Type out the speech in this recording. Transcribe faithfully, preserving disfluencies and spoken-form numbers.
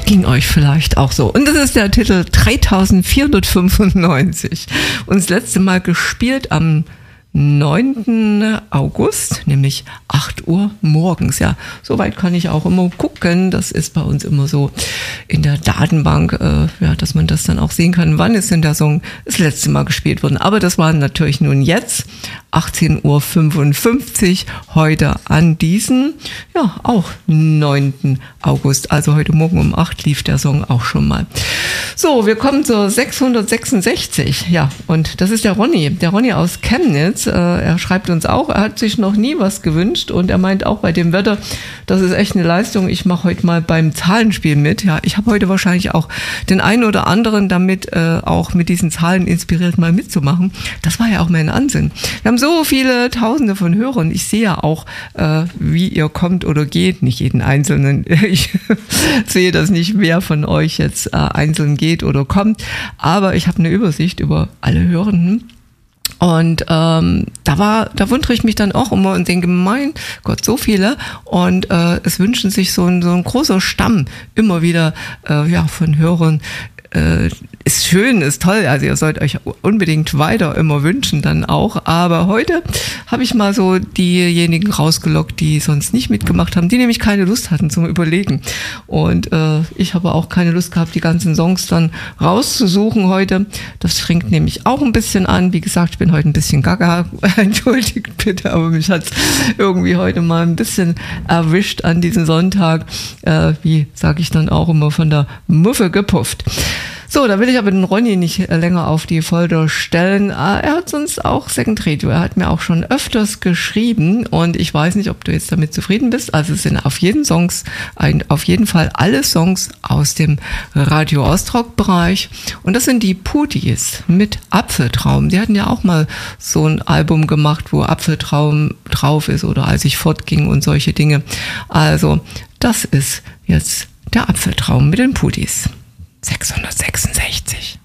ging euch vielleicht auch so. Und das ist der Titel dreitausendvierhundertfünfundneunzig. Und das letzte Mal gespielt am neunten August, nämlich acht Uhr morgens. Ja, soweit kann ich auch immer gucken. Das ist bei uns immer so in der Datenbank, äh, ja, dass man das dann auch sehen kann, wann ist denn der Song das letzte Mal gespielt worden. Aber das war natürlich nun jetzt, achtzehn Uhr fünfundfünfzig, heute an diesem, ja, auch neunten August. Also heute Morgen um acht lief der Song auch schon mal. So, wir kommen zur sechshundertsechsundsechzig. Ja, und das ist der Ronny. Der Ronny aus Chemnitz. Er schreibt uns auch, er hat sich noch nie was gewünscht und er meint auch bei dem Wetter, das ist echt eine Leistung. Ich mache heute mal beim Zahlenspiel mit. Ja, ich habe heute wahrscheinlich auch den einen oder anderen damit äh, auch mit diesen Zahlen inspiriert, mal mitzumachen. Das war ja auch mein Ansinn. Wir haben so viele Tausende von Hörern. Ich sehe ja auch, äh, wie ihr kommt oder geht. Nicht jeden Einzelnen. Ich sehe das nicht, wer von euch jetzt äh, einzeln geht oder kommt. Aber ich habe eine Übersicht über alle Hörenden. Und ähm, da war, da wundere ich mich dann auch immer und denke, mein Gott, so viele. Und äh, es wünschen sich so ein, so ein großer Stamm immer wieder äh, ja, von Hörern. Äh, ist schön, ist toll, also ihr sollt euch unbedingt weiter immer wünschen dann auch, aber heute habe ich mal so diejenigen rausgelockt, die sonst nicht mitgemacht haben, die nämlich keine Lust hatten zum Überlegen und äh, ich habe auch keine Lust gehabt, die ganzen Songs dann rauszusuchen heute, das strengt nämlich auch ein bisschen an, wie gesagt, ich bin heute ein bisschen gaga, entschuldigt bitte, aber mich hat es irgendwie heute mal ein bisschen erwischt an diesem Sonntag, äh, wie sage ich dann auch immer, von der Muffe gepufft. So, da will ich aber den Ronny nicht länger auf die Folter stellen. Er hat sonst auch Second Radio. Er hat mir auch schon öfters geschrieben und ich weiß nicht, ob du jetzt damit zufrieden bist. Also es sind auf jeden Songs, auf jeden Fall alle Songs aus dem Radio Ostrock-Bereich. Und das sind die Putis mit Apfeltraum. Die hatten ja auch mal so ein Album gemacht, wo Apfeltraum drauf ist oder als ich fortging und solche Dinge. Also das ist jetzt der Apfeltraum mit den Putis. sechshundertsechsundsechzig.